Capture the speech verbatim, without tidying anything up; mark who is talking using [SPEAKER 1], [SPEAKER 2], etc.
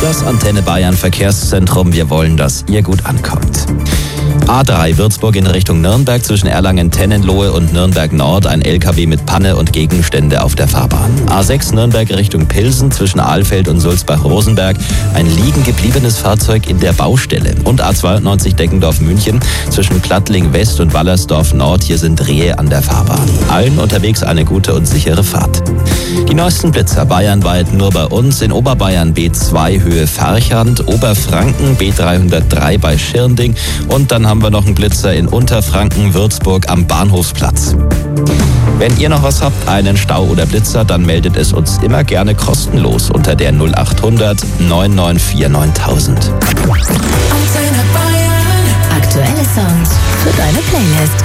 [SPEAKER 1] Das Antenne Bayern Verkehrszentrum. Wir wollen, dass ihr gut ankommt. A drei Würzburg in Richtung Nürnberg zwischen Erlangen-Tennenlohe und Nürnberg Nord. Ein L K W mit Panne und Gegenstände auf der Fahrbahn. A sechs Nürnberg Richtung Pilsen zwischen Ahlfeld und Sulzbach-Rosenberg. Ein liegen gebliebenes Fahrzeug in der Baustelle. Und A zweiundneunzig Deckendorf-München zwischen Plattling West und Wallersdorf Nord. Hier sind Rehe an der Fahrbahn. Allen unterwegs eine gute und sichere Fahrt. Die neuesten Blitzer bayernweit nur bei uns. In Oberbayern B zwei Höhe Farchand, Oberfranken B dreihundertdrei bei Schirnding und dann haben wir noch einen Blitzer in Unterfranken, Würzburg am Bahnhofsplatz. Wenn ihr noch was habt, einen Stau oder Blitzer, dann meldet es uns immer gerne kostenlos unter der null achthundert neun neun vier neuntausend.
[SPEAKER 2] Aktuelle Songs für deine Playlist.